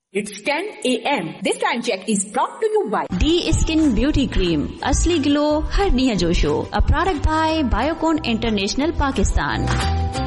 It's 10 a.m. This time check is brought to you by D Skin Beauty Cream. Asli glow, har niya josho. A product by Biocon International, Pakistan.